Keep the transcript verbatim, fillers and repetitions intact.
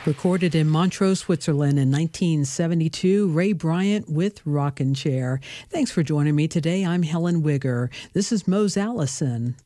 Recorded in Montreux, Switzerland in nineteen seventy-two, Ray Bryant with Rockin' Chair. Thanks for joining me today. I'm Helen Wigger. This is Mose Allison.